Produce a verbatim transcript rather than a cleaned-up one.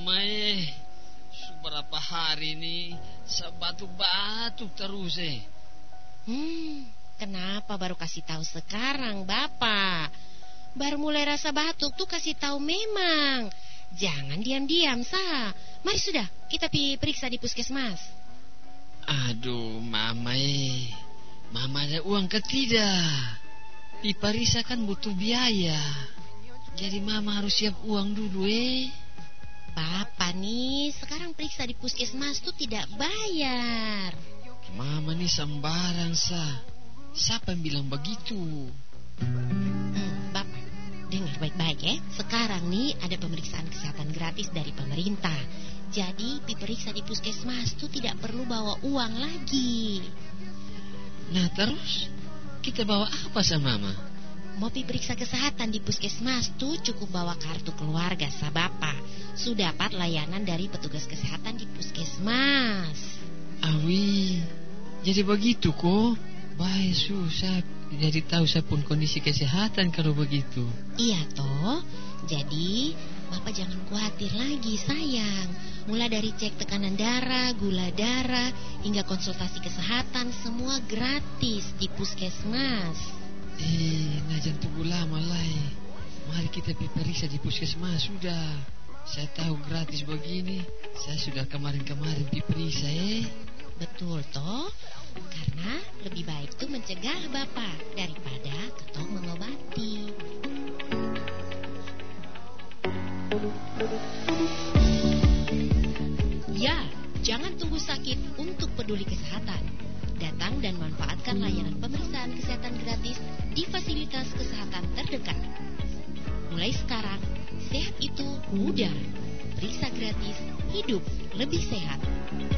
Mama eh, beberapa hari ini saya batuk-batuk terus eh. Hmm, kenapa baru kasih tahu sekarang, Bapak? Baru mulai rasa batuk tuh kasih tahu memang. Jangan diam-diam, Sa. Mari sudah, kita pi periksa di puskesmas. Aduh, Mama eh. Mama ada uang ke tidak? Diperiksa kan butuh biaya. Jadi Mama harus siap uang dulu eh. Bapak nih, sekarang periksa di puskesmas tuh tidak bayar. Mama nih sembarang, Sa. Siapa yang bilang begitu? Hmm, Bapak, dengar baik-baik ya. Sekarang nih ada pemeriksaan kesehatan gratis dari pemerintah. Jadi diperiksa di puskesmas tuh tidak perlu bawa uang lagi. Nah terus kita bawa apa sama Mama? Mau periksa kesehatan di puskesmas tuh cukup bawa kartu keluarga sa Bapak. Sudah dapat layanan dari petugas kesehatan di puskesmas. Awi, jadi begitu kok. Baik susah. Jadi tahu saya pun kondisi kesehatan kalau begitu. Iya toh. Jadi Bapak jangan khawatir lagi sayang. Mulai dari cek tekanan darah, gula darah, hingga konsultasi kesehatan, semua gratis di puskesmas. Eh, nah jangan tunggu lama lah. Mari kita periksa di puskesmas sudah. Saya tahu gratis begini. Saya sudah kemarin-kemarin periksa eh. Betul toh. Karena lebih baik tuh mencegah Bapak daripada ketong mengobati. Ya, jangan tunggu sakit untuk peduli kesehatan. Datang dan manfaatkan layanan pemeriksaan kesehatan gratis di fasilitas kesehatan terdekat. Mulai sekarang, sehat itu mudah. Periksa gratis, hidup lebih sehat.